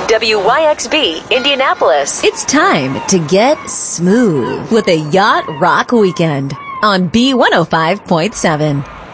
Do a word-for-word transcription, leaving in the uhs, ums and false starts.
W Y X B, Indianapolis. It's time to get smooth with a Yacht Rock Weekend on B one oh five point seven.